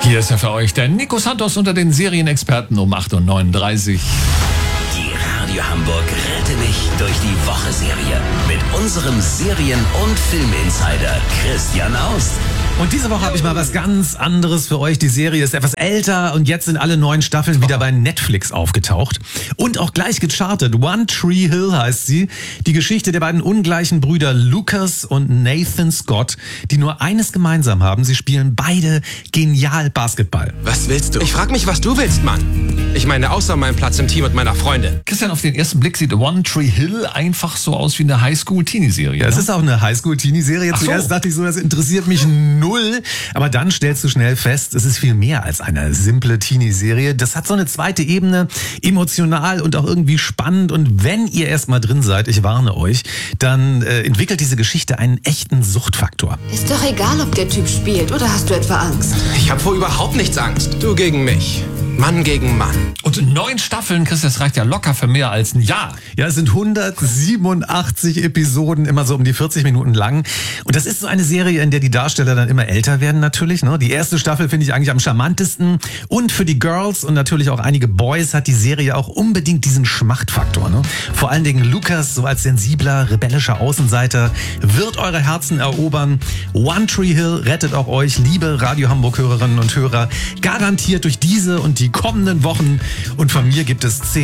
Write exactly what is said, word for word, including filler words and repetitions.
Hier ist er für euch, der Nico Santos unter den Serienexperten um acht Uhr neununddreißig. Die Radio Hamburg Rette mich durch die Woche-Serie mit unserem Serien- und Filminsider Christian Aust. Und diese Woche habe ich mal was ganz anderes für euch. Die Serie ist etwas älter und jetzt sind alle neun Staffeln wieder bei Netflix aufgetaucht. Und auch gleich gechartet. One Tree Hill heißt sie. Die Geschichte der beiden ungleichen Brüder Lucas und Nathan Scott, die nur eines gemeinsam haben. Sie spielen beide genial Basketball. Was willst du? Ich frag mich, was du willst, Mann. Ich meine, außer meinem Platz im Team und meiner Freundin. Christian, auf den ersten Blick sieht One Tree Hill einfach so aus wie eine Highschool-Teenie-Serie. Ja, es ne? ist auch eine Highschool-Teenie-Serie. Ach so. Zuerst dachte ich so, das interessiert mich null. Aber dann stellst du schnell fest, es ist viel mehr als eine simple Teenie-Serie. Das hat so eine zweite Ebene, emotional und auch irgendwie spannend. Und wenn ihr erst mal drin seid, ich warne euch, dann äh, entwickelt diese Geschichte einen echten Suchtfaktor. Ist doch egal, ob der Typ spielt oder hast du etwa Angst? Ich habe vor überhaupt nichts Angst. Du gegen mich. Mann gegen Mann. Und neun Staffeln, Christian, das reicht ja locker für mehr als ein Jahr. Ja, es sind hundertsiebenundachtzig Episoden, immer so um die vierzig Minuten lang. Und das ist so eine Serie, in der die Darsteller dann immer älter werden natürlich. Ne? Die erste Staffel finde ich eigentlich am charmantesten. Und für die Girls und natürlich auch einige Boys hat die Serie auch unbedingt diesen Schmachtfaktor. Ne? Vor allen Dingen Lucas, so als sensibler, rebellischer Außenseiter, wird eure Herzen erobern. One Tree Hill rettet auch euch, liebe Radio Hamburg-Hörerinnen und Hörer, garantiert durch diese und die kommenden Wochen. Und von mir gibt es zehn